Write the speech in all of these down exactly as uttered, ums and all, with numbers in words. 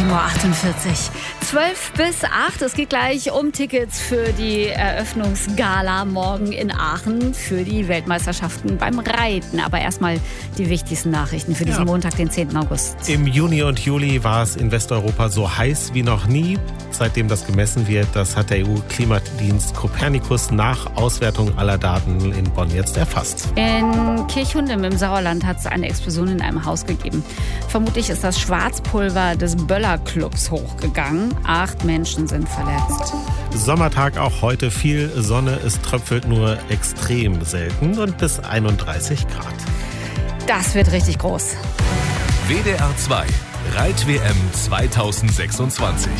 sieben Uhr achtundvierzig. zwölf bis acht. Es geht gleich um Tickets für die Eröffnungsgala morgen in Aachen für die Weltmeisterschaften beim Reiten. Aber erstmal die wichtigsten Nachrichten für diesen ja. Montag, den zehnten August. Im Juni und Juli war es in Westeuropa so heiß wie noch nie. Seitdem das gemessen wird, das hat der E U-Klimadienst Copernicus nach Auswertung aller Daten in Bonn jetzt erfasst. In Kirchhundem im Sauerland hat es eine Explosion in einem Haus gegeben. Vermutlich ist das Schwarzpulver des Böller-Clubs hochgegangen. Acht Menschen sind verletzt. Sommertag auch heute, viel Sonne, es tröpfelt nur extrem selten und bis einunddreißig Grad. Das wird richtig groß. W D R zwei Reit-W M zweitausendsechsundzwanzig.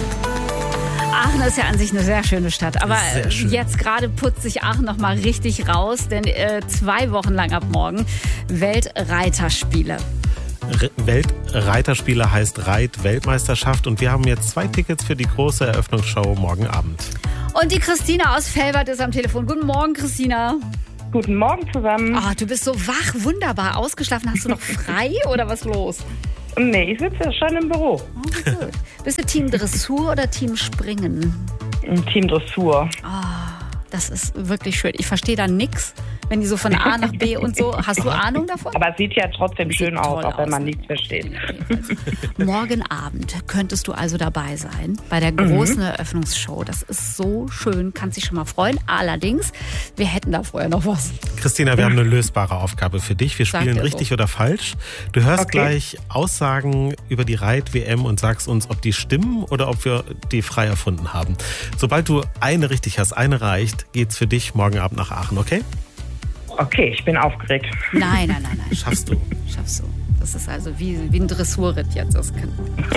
Aachen ist ja an sich eine sehr schöne Stadt, aber jetzt gerade putzt sich Aachen noch mal richtig raus, denn äh, zwei Wochen lang ab morgen Weltreiterspiele. Re- Weltreiterspiele heißt Reit-Weltmeisterschaft und wir haben jetzt zwei Tickets für die große Eröffnungsshow morgen Abend. Und die Christina aus Velbert ist am Telefon. Guten Morgen, Christina. Guten Morgen zusammen. Oh, du bist so wach, wunderbar. Ausgeschlafen, hast du noch frei oder was los? Nee, ich sitze ja schon im Büro. Oh, gut. Bist du Team Dressur oder Team Springen? Team Dressur. Oh, das ist wirklich schön. Ich verstehe da nichts, wenn die so von A nach B und so. Hast du Ahnung davon? Aber es sieht ja trotzdem sieht schön aus, auch wenn man aus. nichts versteht. Morgen Abend könntest du also dabei sein bei der großen mhm. Eröffnungsshow. Das ist so schön, kannst dich schon mal freuen. Allerdings, wir hätten da vorher noch was. Christina, wir haben eine lösbare Aufgabe für dich. Wir spielen richtig so. oder falsch. Du hörst okay. gleich Aussagen über die Reit-W M und sagst uns, ob die stimmen oder ob wir die frei erfunden haben. Sobald du eine richtig hast, eine reicht, geht's für dich morgen Abend nach Aachen, okay? Okay, ich bin aufgeregt. Nein, nein, nein, nein. Schaffst du. Schaffst du. Das ist also wie, wie ein Dressurritt jetzt. Das kann.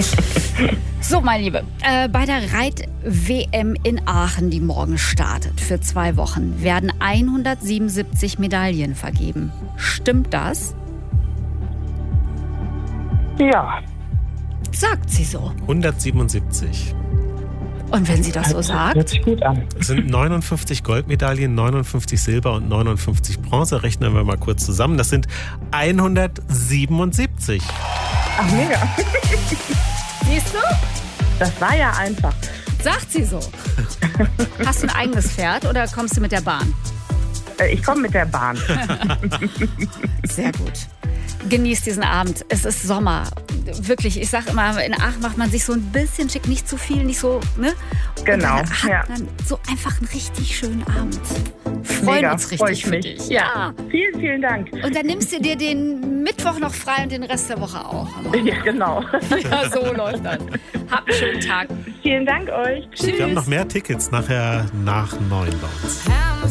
So, meine Liebe, äh, bei der Reit-W M in Aachen, die morgen startet, für zwei Wochen, werden hundertsiebenundsiebzig Medaillen vergeben. Stimmt das? Ja. Sagt sie so. hundertsiebenundsiebzig. Und wenn sie das so sagt? Hört sich gut an. Es sind neunundfünfzig Goldmedaillen, neunundfünfzig Silber und neunundfünfzig Bronze. Rechnen wir mal kurz zusammen. Das sind hundertsiebenundsiebzig. Ach, mega. Siehst du? Das war ja einfach. Sagt sie so. Hast du ein eigenes Pferd oder kommst du mit der Bahn? Ich komme mit der Bahn. Sehr gut. Genießt diesen Abend. Es ist Sommer. Wirklich, ich sag immer, in Aachen macht man sich so ein bisschen schick, nicht zu viel, nicht so, ne? Genau. Und dann hat ja. man so einfach einen richtig schönen Abend. Freuen Mega, uns freu richtig ich für mich. dich. Ja. Vielen, vielen Dank. Und dann nimmst du dir den Mittwoch noch frei und den Rest der Woche auch. Ja, genau. Ja, so läuft das. Habt einen schönen Tag. Vielen Dank euch. Tschüss. Wir haben noch mehr Tickets nachher nach neun bei uns.